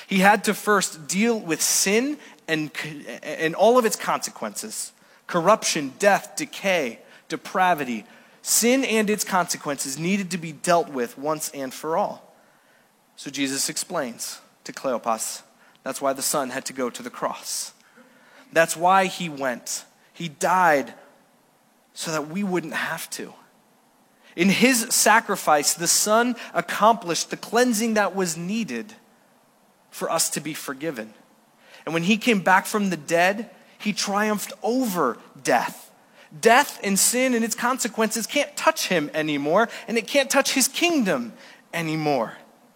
He had to first deal with sin and all of its consequences. Corruption, death, decay, depravity. Sin and its consequences needed to be dealt with once and for all. So Jesus explains to Cleopas, that's why the Son had to go to the cross. That's why he went. He died so that we wouldn't have to. In his sacrifice, the Son accomplished the cleansing that was needed for us to be forgiven. And when he came back from the dead, he triumphed over death. Death and sin and its consequences can't touch him anymore, and it can't touch his kingdom anymore.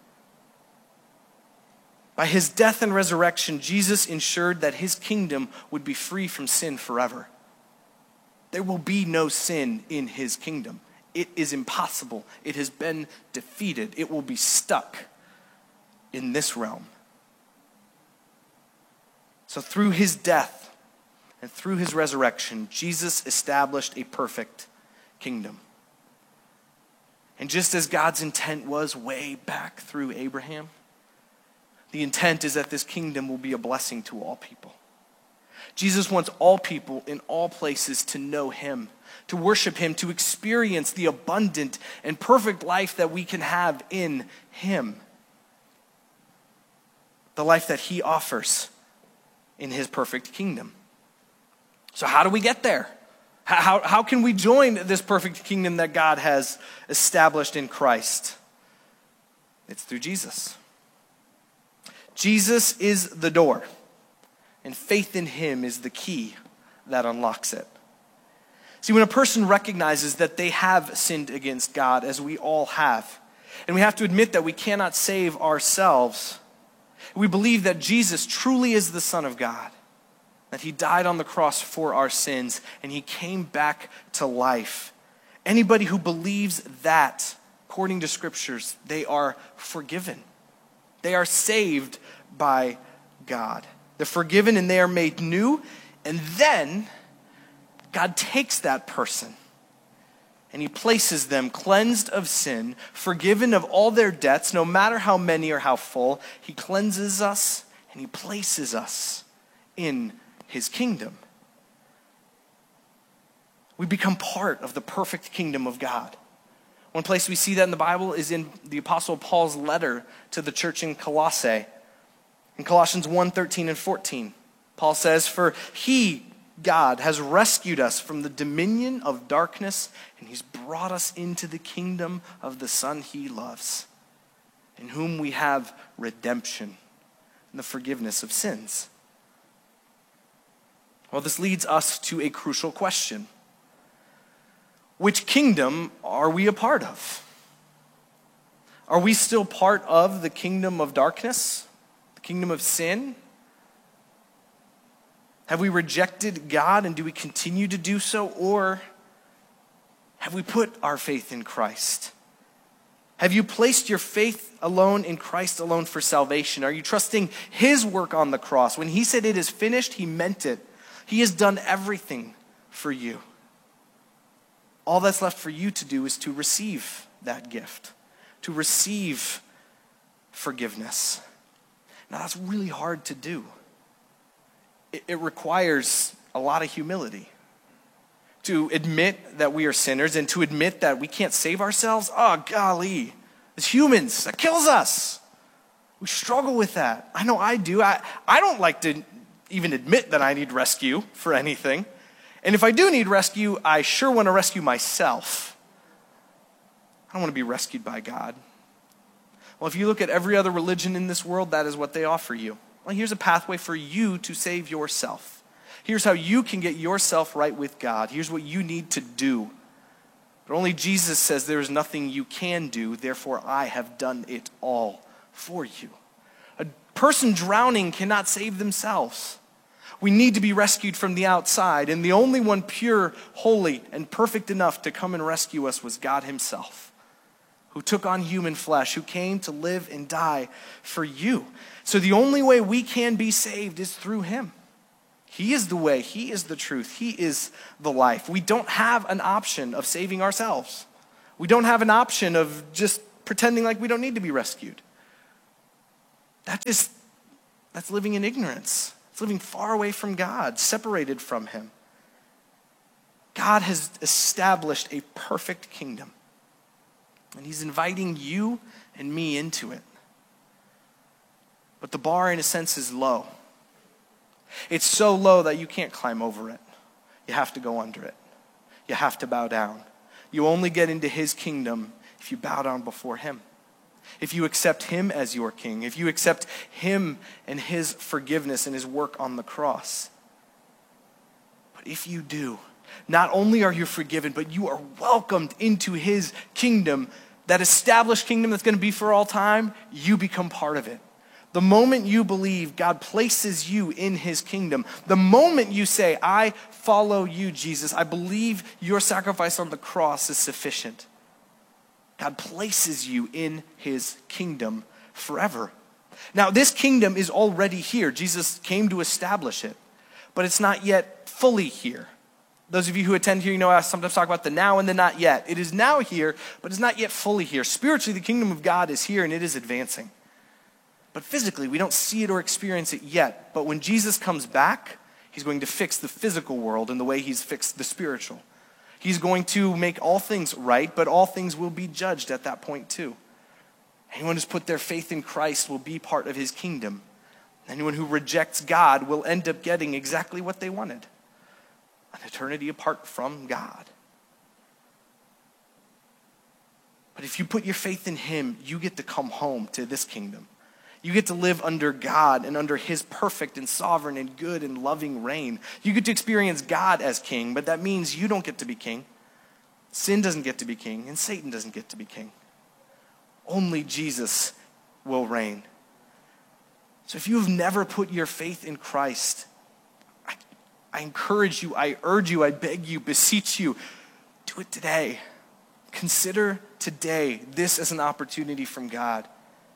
By his death and resurrection, Jesus ensured that his kingdom would be free from sin forever. There will be no sin in his kingdom. It is impossible. It has been defeated. It will be stuck in this realm. So through his death and through his resurrection, Jesus established a perfect kingdom. And just as God's intent was way back through Abraham, the intent is that this kingdom will be a blessing to all people. Jesus wants all people in all places to know him, to worship him, to experience the abundant and perfect life that we can have in him. The life that he offers in his perfect kingdom. So how do we get there? How can we join this perfect kingdom that God has established in Christ? It's through Jesus. Jesus is the door, and faith in him is the key that unlocks it. See, when a person recognizes that they have sinned against God, as we all have, and we have to admit that we cannot save ourselves, we believe that Jesus truly is the Son of God, that he died on the cross for our sins, and he came back to life. Anybody who believes that, according to scriptures, they are forgiven. They are saved by God. They're forgiven and they are made new. And then God takes that person and he places them cleansed of sin, forgiven of all their debts, no matter how many or how full. He cleanses us and he places us in his kingdom. We become part of the perfect kingdom of God. One place we see that in the Bible is in the Apostle Paul's letter to the church in Colossae. In Colossians 1:13 and 14, Paul says, "For he, God, has rescued us from the dominion of darkness, and he's brought us into the kingdom of the Son he loves, in whom we have redemption and the forgiveness of sins." Well, this leads us to a crucial question. Which kingdom are we a part of? Are we still part of the kingdom of darkness? The kingdom of sin? Have we rejected God and do we continue to do so? Or have we put our faith in Christ? Have you placed your faith alone in Christ alone for salvation? Are you trusting his work on the cross? When he said it is finished, he meant it. He has done everything for you. All that's left for you to do is to receive that gift, to receive forgiveness. Now, that's really hard to do. It requires a lot of humility. To admit that we are sinners and to admit that we can't save ourselves, oh, golly, as humans, that kills us. We struggle with that. I know I do. I don't like to even admit that I need rescue for anything. And if I do need rescue, I sure want to rescue myself. I don't want to be rescued by God. Well, if you look at every other religion in this world, that is what they offer you. Well, here's a pathway for you to save yourself. Here's how you can get yourself right with God. Here's what you need to do. But only Jesus says there is nothing you can do, therefore I have done it all for you. A person drowning cannot save themselves. We need to be rescued from the outside, and the only one pure, holy, and perfect enough to come and rescue us was God himself, who took on human flesh, who came to live and die for you. So the only way we can be saved is through him. He is the way, he is the truth, he is the life. We don't have an option of saving ourselves. We don't have an option of just pretending like we don't need to be rescued. That just That's living in ignorance. It's living far away from God, separated from him. God has established a perfect kingdom, and he's inviting you and me into it. But the bar, in a sense, is low. It's so low that you can't climb over it. You have to go under it. You have to bow down. You only get into his kingdom if you bow down before him. If you accept him as your king. If you accept him and his forgiveness and his work on the cross. But if you do, not only are you forgiven, but you are welcomed into his kingdom, that established kingdom that's going to be for all time. You become part of it. The moment you believe, God places you in his kingdom. The moment you say, I follow you, Jesus, I believe your sacrifice on the cross is sufficient. God places you in his kingdom forever. Now, this kingdom is already here. Jesus came to establish it, but it's not yet fully here. Those of you who attend here, I sometimes talk about the now and the not yet. It is now here, but it's not yet fully here. Spiritually, the kingdom of God is here and it is advancing. But physically, we don't see it or experience it yet. But when Jesus comes back, he's going to fix the physical world in the way he's fixed the spiritual. He's going to make all things right, but all things will be judged at that point too. Anyone who's put their faith in Christ will be part of his kingdom. Anyone who rejects God will end up getting exactly what they wanted. An eternity apart from God. But if you put your faith in him, you get to come home to this kingdom. You get to live under God and under his perfect and sovereign and good and loving reign. You get to experience God as king, but that means you don't get to be king. Sin doesn't get to be king, and Satan doesn't get to be king. Only Jesus will reign. So if you have never put your faith in Christ, I encourage you, I urge you, I beg you, beseech you, do it today. Consider today this as an opportunity from God.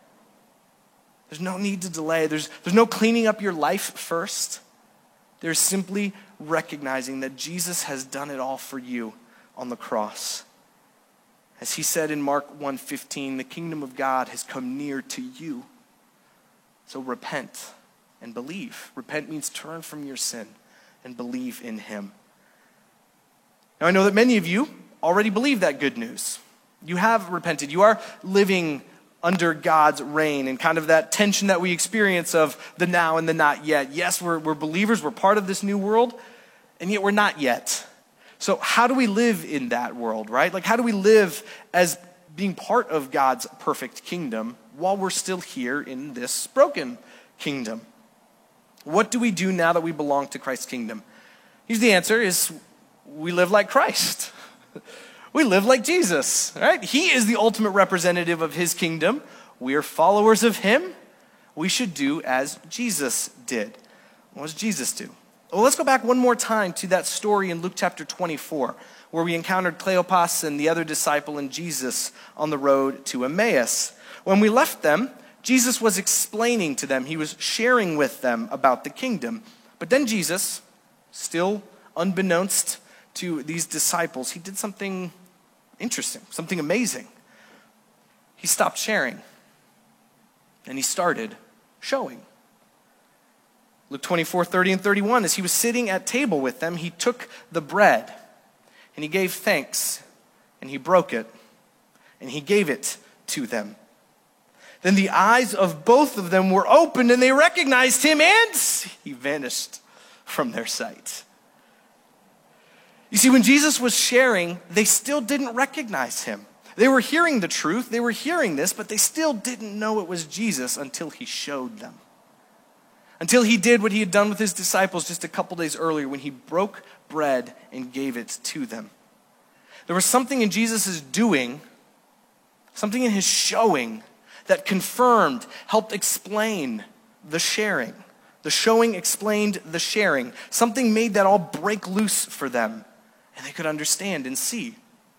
There's no need to delay. There's no cleaning up your life first. There's simply recognizing that Jesus has done it all for you on the cross. As he said in Mark 1:15, the kingdom of God has come near to you. So repent and believe. Repent means turn from your sin and believe in him. Now I know that many of you already believe that good news. You have repented. You are living under God's reign and kind of that tension that we experience of the now and the not yet. Yes, we're believers, we're part of this new world, and yet we're not yet. So how do we live in that world, right? Like how do we live as being part of God's perfect kingdom while we're still here in this broken kingdom? What do we do now that we belong to Christ's kingdom? Here's the answer is we live like Christ. We live like Jesus, right? He is the ultimate representative of his kingdom. We are followers of him. We should do as Jesus did. What does Jesus do? Well, let's go back one more time to that story in Luke chapter 24, where we encountered Cleopas and the other disciple and Jesus on the road to Emmaus. When we left them, Jesus was explaining to them. He was sharing with them about the kingdom. But then Jesus, still unbeknownst to these disciples, he did something interesting, something amazing. He stopped sharing and he started showing. Luke 24:30 and 31, as he was sitting at table with them, he took the bread and he gave thanks and he broke it and he gave it to them. Then the eyes of both of them were opened and they recognized him and he vanished from their sight. You see, when Jesus was sharing, they still didn't recognize him. They were hearing the truth, they were hearing this, but they still didn't know it was Jesus until he showed them. Until he did what he had done with his disciples just a couple days earlier when he broke bread and gave it to them. There was something in Jesus' doing, something in his showing that confirmed, helped explain the sharing. The showing explained the sharing. Something made that all break loose for them. And they could understand and see.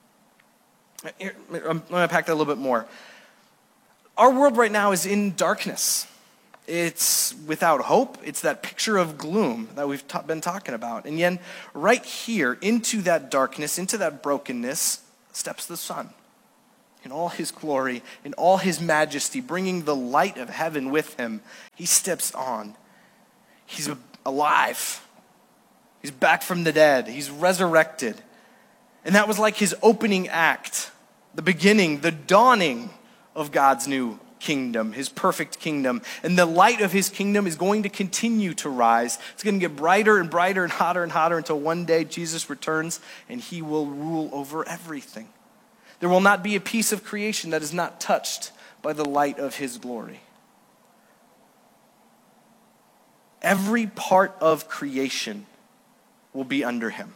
Here, I'm going to unpack that a little bit more. Our world right now is in darkness. It's without hope. It's that picture of gloom that we've been talking about. And yet, right here, into that darkness, into that brokenness, steps the sun. in all his glory, in all his majesty, bringing the light of heaven with him. He steps on. He's alive. He's back from the dead. He's resurrected. And that was like his opening act, the beginning, the dawning of God's new kingdom, his perfect kingdom. And the light of his kingdom is going to continue to rise. It's going to get brighter and brighter and hotter until one day Jesus returns and he will rule over everything. There will not be a piece of creation that is not touched by the light of his glory. Every part of creation will be under him.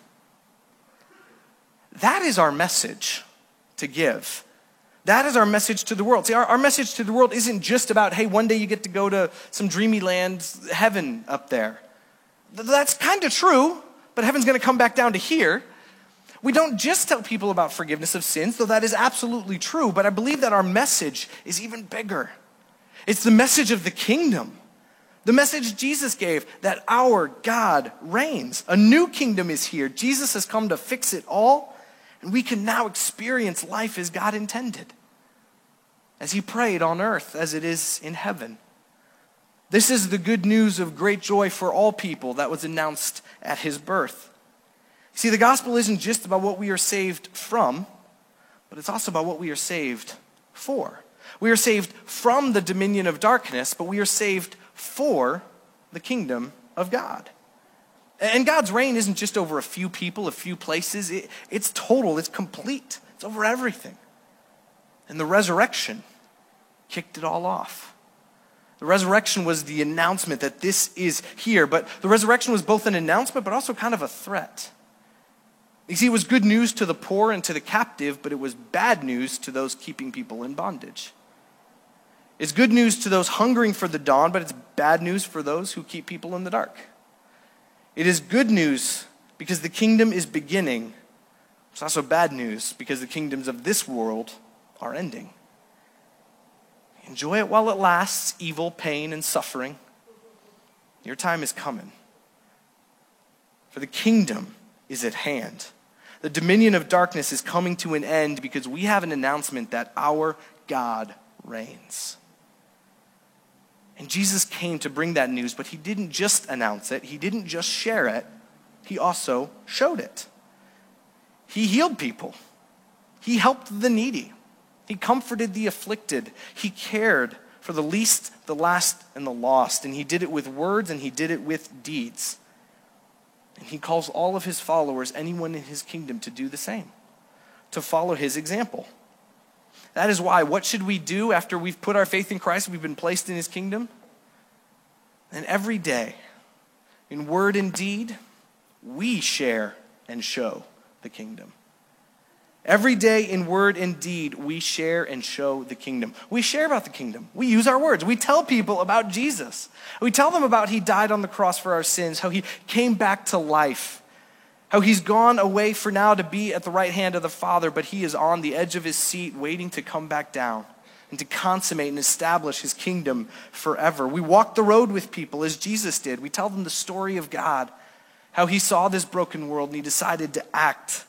That is our message to give. That is our message to the world. See, our message to the world isn't just about, hey, one day you get to go to some dreamy land, heaven up there. That's kind of true, but heaven's going to come back down to here. We don't just tell people about forgiveness of sins, though that is absolutely true, but I believe that our message is even bigger. It's the message of the kingdom. The message Jesus gave, that our God reigns. A new kingdom is here. Jesus has come to fix it all, and we can now experience life as God intended, as he prayed on earth as it is in heaven. This is the good news of great joy for all people that was announced at his birth. See, the gospel isn't just about what we are saved from, but it's also about what we are saved for. We are saved from the dominion of darkness, but we are saved for the kingdom of God. And God's reign isn't just over a few people, a few places. It's total, it's complete. It's over everything. And the resurrection kicked it all off. The resurrection was the announcement that this is here. But the resurrection was both an announcement, but also kind of a threat. You see, it was good news to the poor and to the captive, but it was bad news to those keeping people in bondage. It's good news to those hungering for the dawn, but it's bad news for those who keep people in the dark. It is good news because the kingdom is beginning. It's also bad news because the kingdoms of this world are ending. Enjoy it while it lasts, evil, pain, and suffering. Your time is coming. For the kingdom is at hand. The dominion of darkness is coming to an end because we have an announcement that our God reigns. And Jesus came to bring that news, but he didn't just announce it. He didn't just share it. He also showed it. He healed people. He helped the needy. He comforted the afflicted. He cared for the least, the last, and the lost. And he did it with words and he did it with deeds. And he calls all of his followers, anyone in his kingdom, to do the same, to follow his example. That is why, what should we do after we've put our faith in Christ, we've been placed in his kingdom? And every day, in word and deed, we share and show the kingdom. Every day in word and deed, we share and show the kingdom. We share about the kingdom. We use our words. We tell people about Jesus. We tell them about he died on the cross for our sins, how he came back to life, how he's gone away for now to be at the right hand of the Father, but he is on the edge of his seat waiting to come back down and to consummate and establish his kingdom forever. We walk the road with people as Jesus did. We tell them the story of God, how he saw this broken world and he decided to act.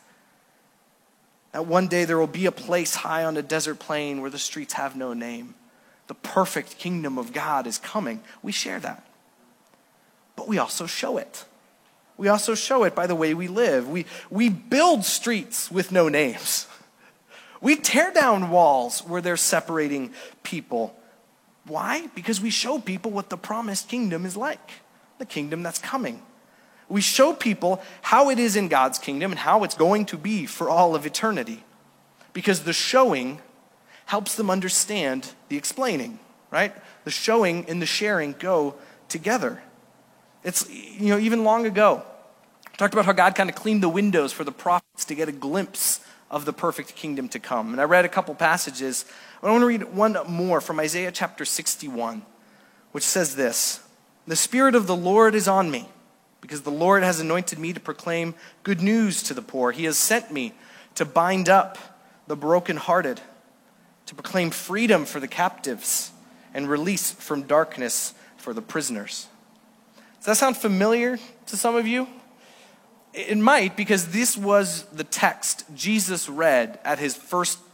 That one day there will be a place high on a desert plain where the streets have no name. The perfect kingdom of God is coming. We share that. But we also show it. We also show it by the way we live. We build streets with no names. We tear down walls where they're separating people. Why? Because we show people what the promised kingdom is like, the kingdom that's coming. We show people how it is in God's kingdom and how it's going to be for all of eternity. Because the showing helps them understand the explaining, right? The showing and the sharing go together. It's, even long ago, I talked about how God kind of cleaned the windows for the prophets to get a glimpse of the perfect kingdom to come. And I read a couple passages. I want to read one more from Isaiah chapter 61, which says this: "The Spirit of the Lord is on me, because the Lord has anointed me to proclaim good news to the poor. He has sent me to bind up the brokenhearted, to proclaim freedom for the captives and release from darkness for the prisoners." Does that sound familiar to some of you? It might, because this was the text Jesus read at his first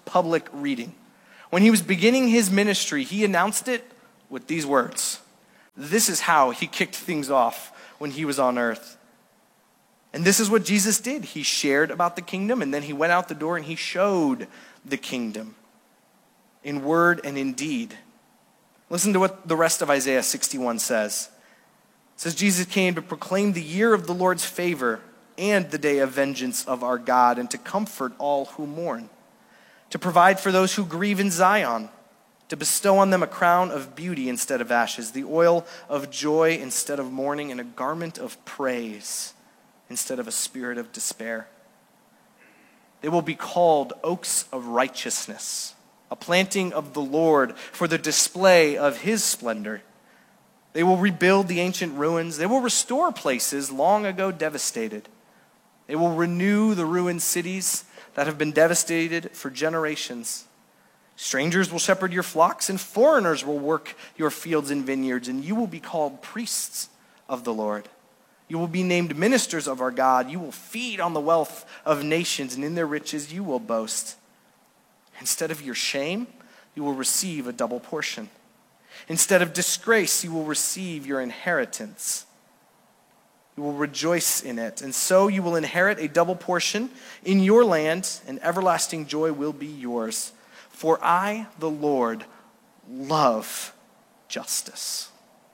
public reading. When he was beginning his ministry, he announced it with these words. This is how he kicked things off when he was on earth. And this is what Jesus did. He shared about the kingdom, and then he went out the door and he showed the kingdom in word and in deed. Listen to what the rest of Isaiah 61 says. It says, Jesus came to proclaim the year of the Lord's favor and the day of vengeance of our God, and to comfort all who mourn, to provide for those who grieve in Zion, to bestow on them a crown of beauty instead of ashes, the oil of joy instead of mourning, and a garment of praise instead of a spirit of despair. They will be called oaks of righteousness, a planting of the Lord for the display of his splendor. They will rebuild the ancient ruins. They will restore places long ago devastated. They will renew the ruined cities that have been devastated for generations. Strangers will shepherd your flocks, and foreigners will work your fields and vineyards, and you will be called priests of the Lord. You will be named ministers of our God. You will feed on the wealth of nations, and in their riches you will boast. Instead of your shame, you will receive a double portion. Instead of disgrace, you will receive your inheritance. You will rejoice in it, and so you will inherit a double portion in your land, and everlasting joy will be yours. For I, the Lord, love justice.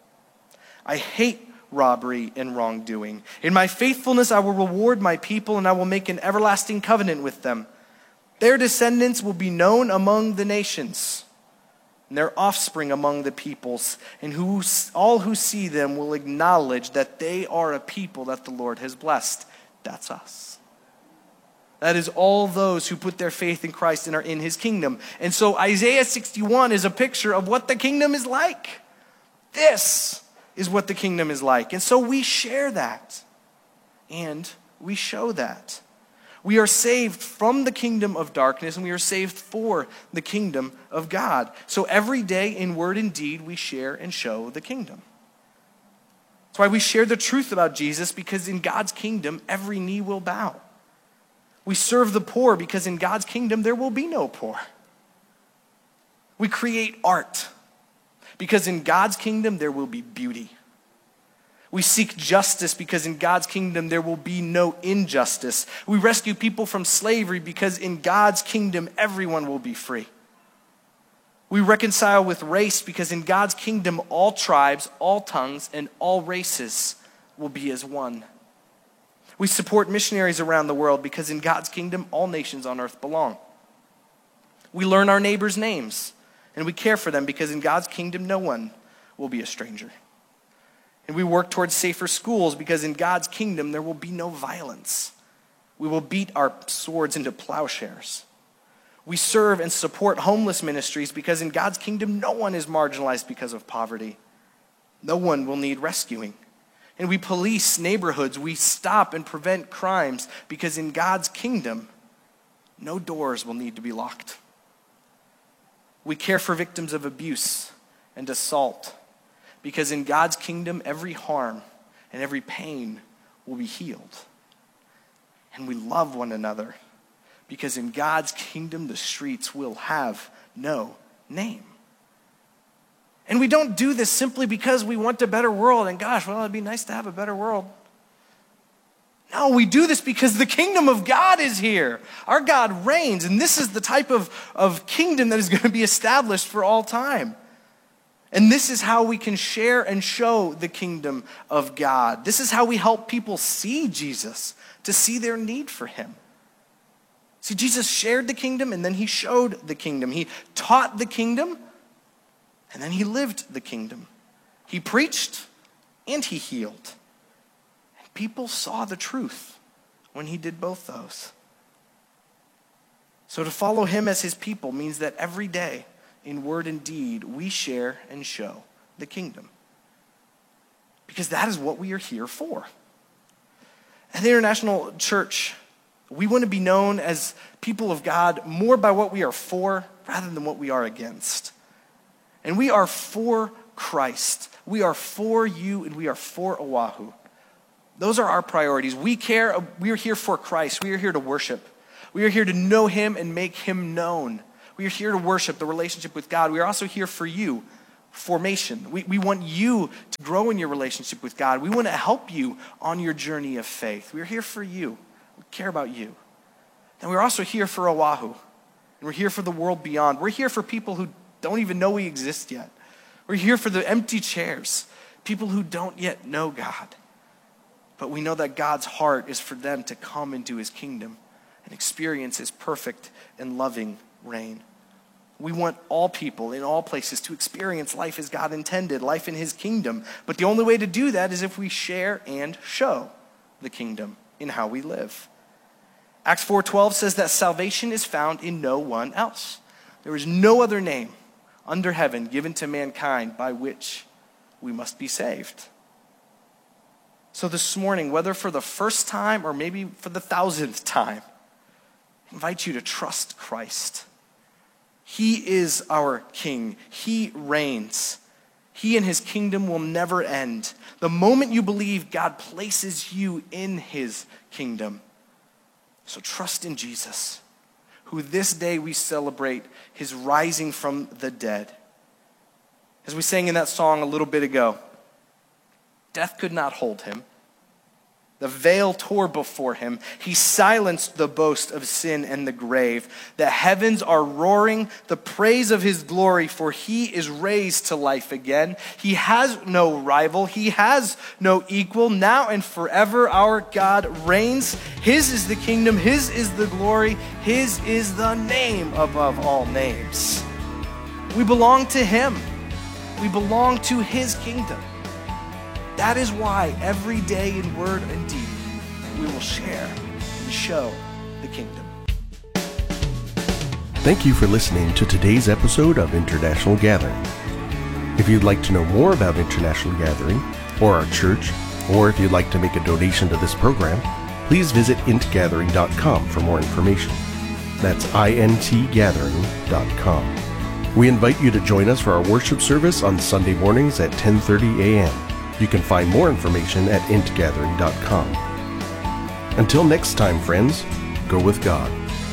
I hate robbery and wrongdoing. In my faithfulness I will reward my people, and I will make an everlasting covenant with them. Their descendants will be known among the nations, and their offspring among the peoples, and all who see them will acknowledge that they are a people that the Lord has blessed. That's us. That is all those who put their faith in Christ and are in his kingdom. And so Isaiah 61 is a picture of what the kingdom is like. This is what the kingdom is like. And so we share that, and we show that. We are saved from the kingdom of darkness, and we are saved for the kingdom of God. So every day in word and deed, we share and show the kingdom. That's why we share the truth about Jesus, because in God's kingdom, every knee will bow. We serve the poor because in God's kingdom, there will be no poor. We create art because in God's kingdom, there will be beauty. We seek justice because in God's kingdom there will be no injustice. We rescue people from slavery because in God's kingdom everyone will be free. We reconcile with race because in God's kingdom all tribes, all tongues, and all races will be as one. We support missionaries around the world because in God's kingdom all nations on earth belong. We learn our neighbors' names and we care for them because in God's kingdom no one will be a stranger. And we work towards safer schools because in God's kingdom there will be no violence. We will beat our swords into plowshares. We serve and support homeless ministries because in God's kingdom no one is marginalized because of poverty. No one will need rescuing. And we police neighborhoods. We stop and prevent crimes because in God's kingdom no doors will need to be locked. We care for victims of abuse and assault because in God's kingdom, every harm and every pain will be healed. And we love one another because in God's kingdom, the streets will have no name. And we don't do this simply because we want a better world. And gosh, well, it'd be nice to have a better world. No, we do this because the kingdom of God is here. Our God reigns, and this is the type of kingdom that is going to be established for all time. And this is how we can share and show the kingdom of God. This is how we help people see Jesus, to see their need for him. See, Jesus shared the kingdom and then he showed the kingdom. He taught the kingdom and then he lived the kingdom. He preached and he healed. And people saw the truth when he did both those. So to follow him as his people means that every day, in word and deed, we share and show the kingdom. Because that is what we are here for. At the International Church, we want to be known as people of God more by what we are for rather than what we are against. And we are for Christ. We are for you and we are for Oahu. Those are our priorities. We are here for Christ. We are here to worship. We are here to know him and make him known. We are here to worship the relationship with God. We are also here for you, formation. We want you to grow in your relationship with God. We want to help you on your journey of faith. We're here for you. We care about you. And we're also here for Oahu. And we're here for the world beyond. We're here for people who don't even know we exist yet. We're here for the empty chairs, people who don't yet know God. But we know that God's heart is for them to come into his kingdom and experience his perfect and loving reign. We want all people in all places to experience life as God intended, life in his kingdom. But the only way to do that is if we share and show the kingdom in how we live. Acts 4:12 says that salvation is found in no one else. There is no other name under heaven given to mankind by which we must be saved. So this morning, whether for the first time or maybe for the 1,000th time, I invite you to trust Christ. He is our King. He reigns. He and his kingdom will never end. The moment you believe, God places you in his kingdom. So trust in Jesus, who this day we celebrate his rising from the dead. As we sang in that song a little bit ago, death could not hold him. The veil tore before him. He silenced the boast of sin and the grave. The heavens are roaring the praise of his glory, for he is raised to life again. He has no rival. He has no equal. Now and forever our God reigns. His is the kingdom. His is the glory. His is the name above all names. We belong to him. We belong to his kingdom. That is why every day in word and deed, we will share and show the kingdom. Thank you for listening to today's episode of International Gathering. If you'd like to know more about International Gathering or our church, or if you'd like to make a donation to this program, please visit intgathering.com for more information. That's intgathering.com. We invite you to join us for our worship service on Sunday mornings at 10:30 a.m. You can find more information at intgathering.com. Until next time, friends, go with God.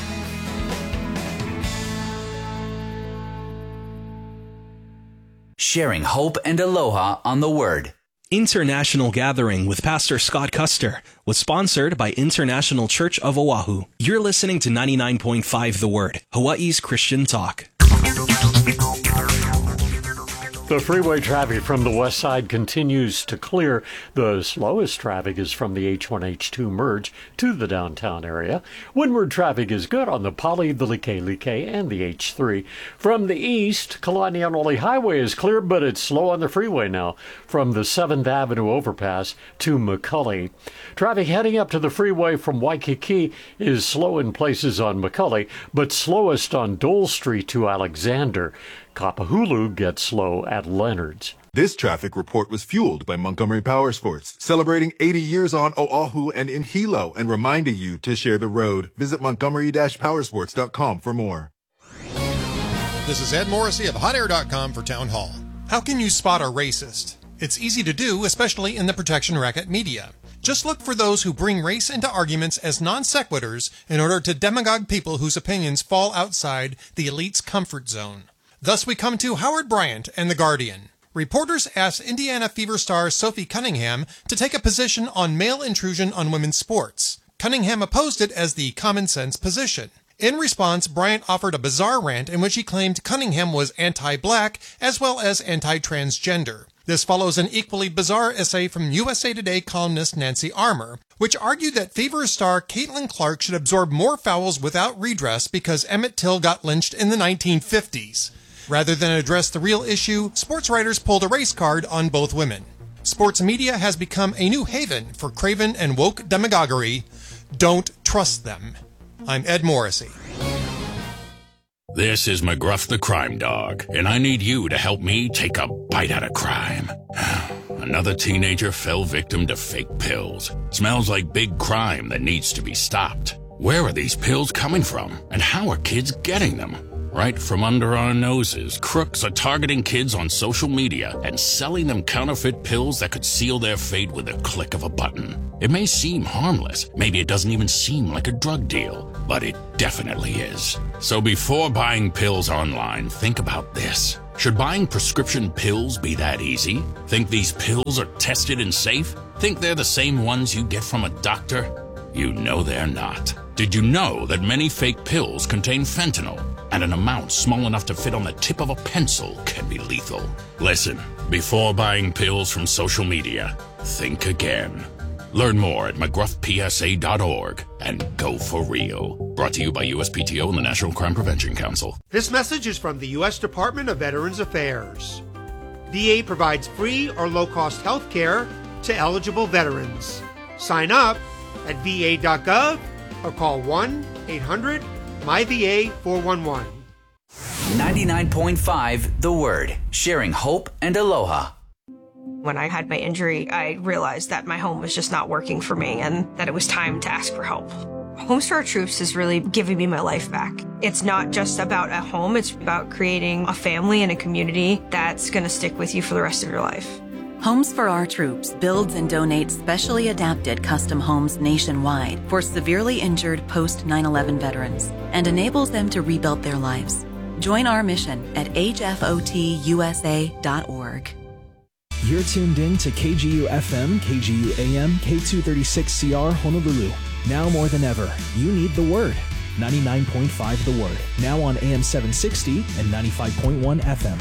Sharing hope and aloha on the Word. International Gathering with Pastor Scott Custer was sponsored by International Church of Oahu. You're listening to 99.5 The Word, Hawaii's Christian talk. The freeway traffic from the west side continues to clear. The slowest traffic is from the H1-H2 merge to the downtown area. Windward traffic is good on the Poly, the Like, and the H3. From the east, Kalanianoli Highway is clear, but it's slow on the freeway now from the 7th Avenue overpass to McCully. Traffic heading up to the freeway from Waikiki is slow in places on McCully, but slowest on Dole Street to Alexander. Kapahulu gets slow at Leonard's. This traffic report was fueled by Montgomery Powersports, celebrating 80 years on Oahu and in Hilo and reminding you to share the road. Visit montgomery-powersports.com for more. This is Ed Morrissey of HotAir.com for Town Hall. How can you spot a racist? It's easy to do, especially in the protection racket media. Just look for those who bring race into arguments as non-sequiturs in order to demagogue people whose opinions fall outside the elite's comfort zone. Thus we come to Howard Bryant and The Guardian. Reporters asked Indiana Fever star Sophie Cunningham to take a position on male intrusion on women's sports. Cunningham opposed it as the common sense position. In response, Bryant offered a bizarre rant in which he claimed Cunningham was anti-black as well as anti-transgender. This follows an equally bizarre essay from USA Today columnist Nancy Armour, which argued that Fever star Caitlin Clark should absorb more fouls without redress because Emmett Till got lynched in the 1950s. Rather than address the real issue, sports writers pulled a race card on both women. Sports media has become a new haven for craven and woke demagoguery. Don't trust them. I'm Ed Morrissey. This is McGruff the Crime Dog, and I need you to help me take a bite out of crime. Another teenager fell victim to fake pills. Smells like big crime that needs to be stopped. Where are these pills coming from, and how are kids getting them? Right from under our noses, crooks are targeting kids on social media and selling them counterfeit pills that could seal their fate with a click of a button. It may seem harmless, maybe it doesn't even seem like a drug deal, but it definitely is. So before buying pills online, think about this. Should buying prescription pills be that easy? Think these pills are tested and safe? Think they're the same ones you get from a doctor? You know they're not. Did you know that many fake pills contain fentanyl? And an amount small enough to fit on the tip of a pencil can be lethal. Listen, before buying pills from social media, think again. Learn more at mcgruffpsa.org and go for real. Brought to you by USPTO and the National Crime Prevention Council. This message is from the U.S. Department of Veterans Affairs. VA provides free or low-cost health care to eligible veterans. Sign up at va.gov or call 1-800-MyVA411. 99.5 The Word, sharing hope and aloha. When I had my injury, I realized that my home was just not working for me and that it was time to ask for help. Homes for Our Troops is really giving me my life back. It's not just about a home, it's about creating a family and a community that's going to stick with you for the rest of your life. Homes for Our Troops builds and donates specially adapted custom homes nationwide for severely injured post-9/11 veterans and enables them to rebuild their lives. Join our mission at hfotusa.org. You're tuned in to KGU FM, KGU AM, K236CR Honolulu. Now more than ever, you need the Word. 99.5 The Word. Now on AM 760 and 95.1 FM.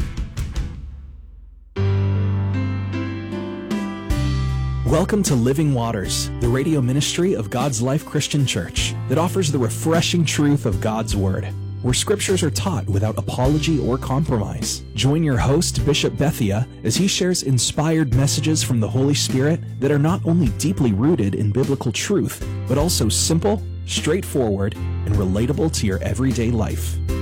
Welcome to Living Waters, the radio ministry of God's Life Christian Church that offers the refreshing truth of God's Word, where scriptures are taught without apology or compromise. Join your host, Bishop Bethia, as he shares inspired messages from the Holy Spirit that are not only deeply rooted in biblical truth, but also simple, straightforward, and relatable to your everyday life.